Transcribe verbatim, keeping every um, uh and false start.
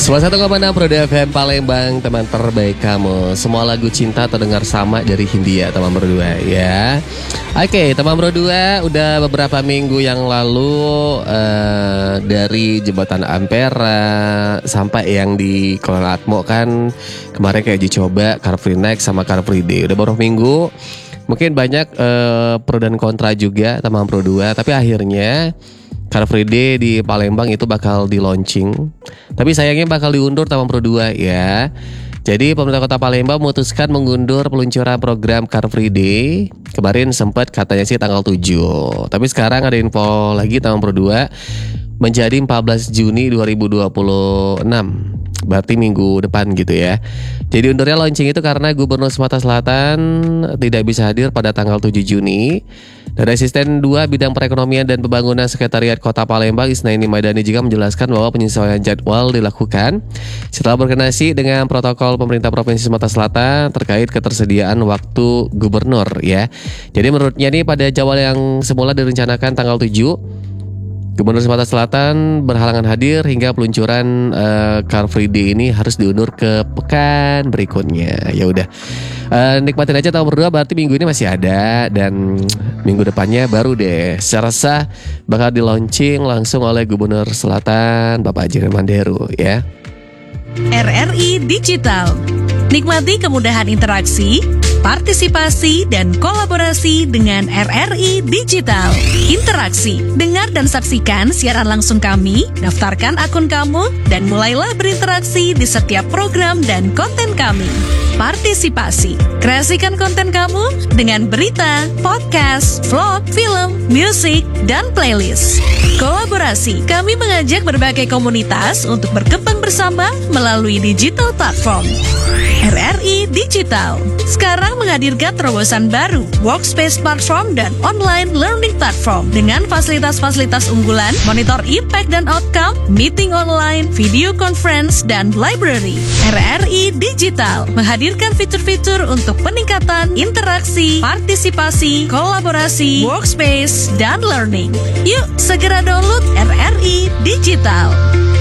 seratus satu koma enam Pro D F M Palembang, teman terbaik kamu. Semua lagu cinta terdengar sama dari Hindia, teman berdua ya. Oke, teman berdua, udah beberapa minggu yang lalu uh, dari Jembatan Ampera sampai yang di Kolon Atmo kan kemarin kayak uji coba Car Free Night sama Car Free Day. Udah beberapa minggu, mungkin banyak uh, pro dan kontra juga teman berdua, tapi akhirnya Car Free Day di Palembang itu bakal di launching. Tapi sayangnya bakal diundur tahun Pro dua ya. Jadi pemerintah Kota Palembang memutuskan mengundur peluncuran program Car Free Day. Kemarin sempat katanya sih tanggal tujuh. Tapi sekarang ada info lagi tahun Pro dua menjadi empat belas Juni dua ribu dua puluh enam. Berarti minggu depan gitu ya. Jadi undurnya launching itu karena Gubernur Sumatera Selatan tidak bisa hadir pada tanggal tujuh Juni. Dan Asisten dua Bidang Perekonomian dan Pembangunan Sekretariat Kota Palembang Isnaini Madani juga menjelaskan bahwa penyesuaian jadwal dilakukan setelah berkoordinasi dengan protokol pemerintah Provinsi Sumatera Selatan terkait ketersediaan waktu gubernur ya. Jadi menurutnya nih pada jadwal yang semula direncanakan tanggal tujuh, Gubernur Sumatera Selatan berhalangan hadir hingga peluncuran uh, Car Free Day ini harus diundur ke pekan berikutnya. Ya udah, uh, nikmatin aja tahun berdua, berarti minggu ini masih ada dan minggu depannya baru deh secara sah bakal di launching langsung oleh Gubernur Selatan Bapak Haji Manderu ya. R R I Digital. Nikmati kemudahan interaksi, partisipasi, dan kolaborasi dengan R R I Digital. Interaksi, dengar dan saksikan siaran langsung kami, daftarkan akun kamu, dan mulailah berinteraksi di setiap program dan konten kami. Partisipasi, kreasikan konten kamu dengan berita, podcast, vlog, film, musik, dan playlist. Kolaborasi, kami mengajak berbagai komunitas untuk berkembang bersama melalui digital platform. R R I Digital sekarang menghadirkan terobosan baru, workspace platform dan online learning platform dengan fasilitas-fasilitas unggulan, monitor impact dan outcome, meeting online, video conference, dan library. R R I Digital menghadirkan fitur-fitur untuk peningkatan interaksi, partisipasi, kolaborasi, workspace, dan learning. Yuk segera download R R I Digital.